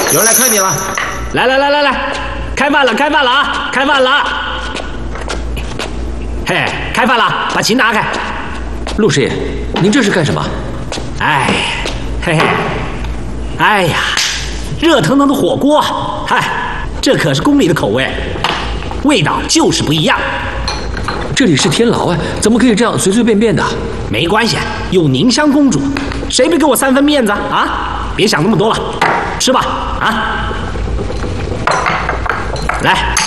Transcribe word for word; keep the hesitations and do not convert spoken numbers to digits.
有人来看你了。 来来来来来，开饭了，开饭了啊，开饭了！嘿，开饭了，把琴拿开。 陆师爷，您这是干什么？ 哎，嘿嘿，哎呀，热腾腾的火锅，嗨，这可是宫里的口味，味道就是不一样。 这里是天牢啊，怎么可以这样随随便便的？ 没关系，有宁香公主，谁不给我三分面子啊？别想那么多了，吃吧啊！来，